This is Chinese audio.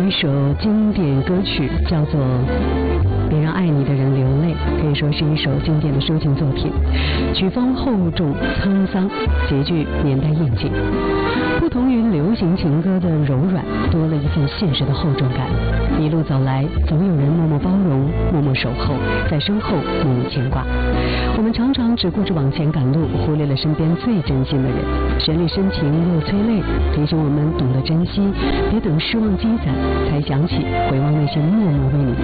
一首经典歌曲，叫做《别让爱你的人流泪》，可以说是一首经典的抒情作品。曲风厚重沧桑，极具年代印记。不同于流行情歌的柔软，多了一份现实的厚重感。一路走来，总有人默默包容，默默守候，在身后默默牵挂。我们常常只顾着往前赶路，忽略了身边最真心的人。旋律深情又催泪，提醒我们懂得珍惜，别等失望积攒才想起，回望那些默默为你